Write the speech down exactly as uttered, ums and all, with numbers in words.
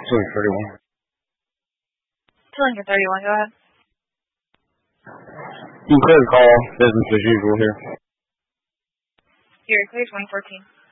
Cylinder thirty-one. Cylinder thirty-one, go ahead. You can clear the call. Business as usual here. You're clear, twenty fourteen.